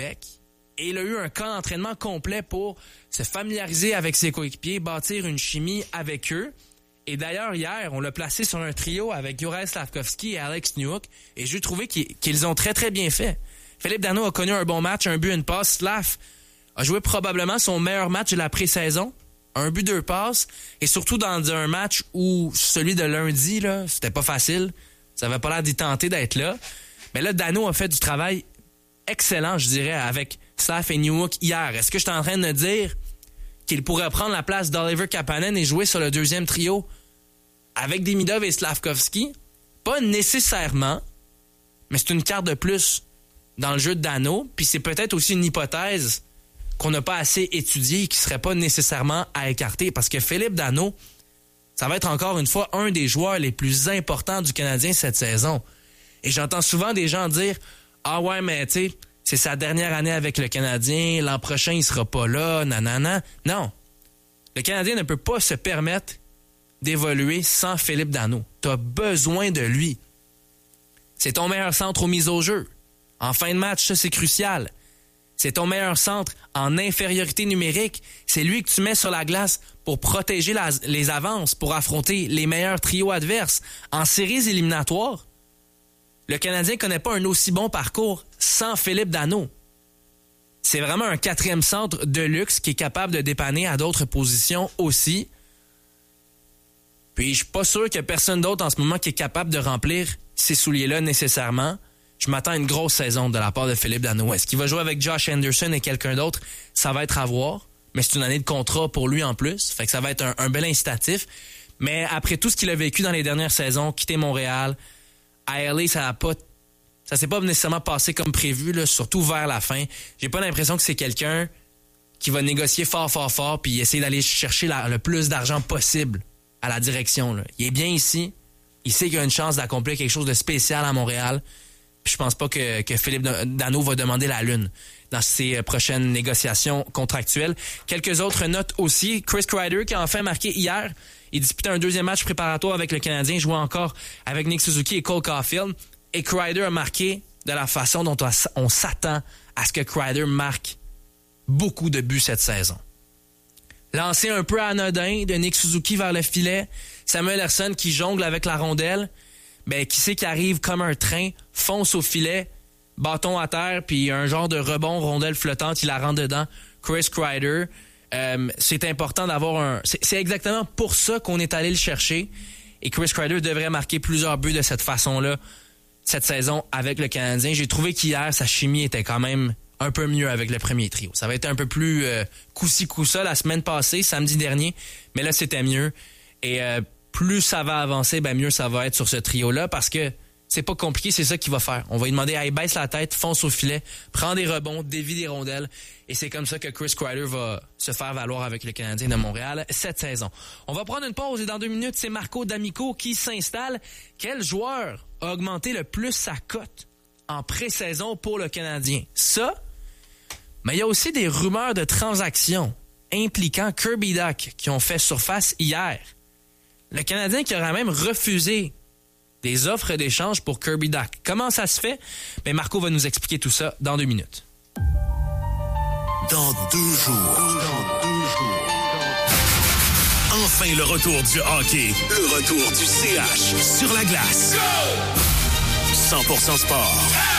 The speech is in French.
Québec et il a eu un camp d'entraînement complet pour se familiariser avec ses coéquipiers, bâtir une chimie avec eux. Et d'ailleurs, hier, on l'a placé sur un trio avec Juraj Slafkovský et Alex Newhook et j'ai trouvé qu'ils ont très, très bien fait. Philippe Danault a connu un bon match, un but, une passe. Slav a joué probablement son meilleur match de la pré-saison. Un but, 2 passes. Et surtout dans un match où celui de lundi, là, c'était pas facile. Ça avait pas l'air d'y tenter d'être là. Mais là, Danault a fait du travail excellent, je dirais, avec Slav et Newhook hier. Est-ce que je suis en train de dire qu'il pourrait prendre la place d'Oliver Kapanen et jouer sur le deuxième trio avec Demidov et Slafkovský? Pas nécessairement, mais c'est une carte de plus dans le jeu de Danault. Puis c'est peut-être aussi une hypothèse qu'on n'a pas assez étudiée et qui serait pas nécessairement à écarter. Parce que Philippe Danault, ça va être encore une fois un des joueurs les plus importants du Canadien cette saison. Et j'entends souvent des gens dire « Ah ouais, mais tu sais, c'est sa dernière année avec le Canadien, l'an prochain, il sera pas là, nanana. » Non. Le Canadien ne peut pas se permettre d'évoluer sans Philippe Danault. T'as besoin de lui. C'est ton meilleur centre aux mises au jeu. En fin de match, ça, c'est crucial. C'est ton meilleur centre en infériorité numérique. C'est lui que tu mets sur la glace pour protéger les avances, pour affronter les meilleurs trios adverses. En séries éliminatoires, le Canadien ne connaît pas un aussi bon parcours sans Philippe Danault. C'est vraiment un 4e centre de luxe qui est capable de dépanner à d'autres positions aussi. Puis je suis pas sûr qu'il y a personne d'autre en ce moment qui est capable de remplir ces souliers-là nécessairement. Je m'attends à une grosse saison de la part de Philippe Danault. Est-ce qu'il va jouer avec Josh Anderson et quelqu'un d'autre? Ça va être à voir. Mais c'est une année de contrat pour lui en plus. Fait que ça va être un bel incitatif. Mais après tout ce qu'il a vécu dans les dernières saisons, quitter Montréal, à LA, ça s'est pas nécessairement passé comme prévu, là, surtout vers la fin. J'ai pas l'impression que c'est quelqu'un qui va négocier fort, puis essayer d'aller chercher le plus d'argent possible à la direction. Là. Il est bien ici. Il sait qu'il a une chance d'accomplir quelque chose de spécial à Montréal. Puis je pense pas que Philippe Danault va demander la lune dans ses prochaines négociations contractuelles. Quelques autres notes aussi. Chris Kreider qui a enfin marqué hier. Il disputait un 2e match préparatoire avec le Canadien, jouait encore avec Nick Suzuki et Cole Caulfield. Et Kreider a marqué de la façon dont on s'attend à ce que Kreider marque beaucoup de buts cette saison. Lancé un peu anodin de Nick Suzuki vers le filet. Samuel Ersson qui jongle avec la rondelle. Ben, qui sait qui arrive comme un train, fonce au filet, bâton à terre, puis un genre de rebond, rondelle flottante, il la rentre dedans. Chris Kreider. C'est important d'avoir c'est exactement pour ça qu'on est allé le chercher. Et Chris Kreider devrait marquer plusieurs buts de cette façon-là cette saison avec le Canadien. J'ai trouvé qu'hier, sa chimie était quand même un peu mieux avec le premier trio. Ça avait été un peu plus coup-ci, coup-ça la semaine passée, samedi dernier, mais là, c'était mieux. Et plus ça va avancer, ben mieux ça va être sur ce trio-là parce que c'est pas compliqué, c'est ça qu'il va faire. On va lui demander, hey, baisse la tête, fonce au filet, prends des rebonds, dévie des rondelles. Et c'est comme ça que Chris Kreider va se faire valoir avec le Canadien de Montréal cette saison. On va prendre une pause et dans 2 minutes, c'est Marco D'Amico qui s'installe. Quel joueur a augmenté le plus sa cote en pré-saison pour le Canadien? Ça, mais il y a aussi des rumeurs de transactions impliquant Kirby Dach qui ont fait surface hier. Le Canadien qui aurait même refusé des offres d'échange pour Kirby Dach. Comment ça se fait? Ben Marco va nous expliquer tout ça dans 2 minutes. Dans 2 jours. Enfin le retour du hockey. Le retour du CH sur la glace. 100% sport.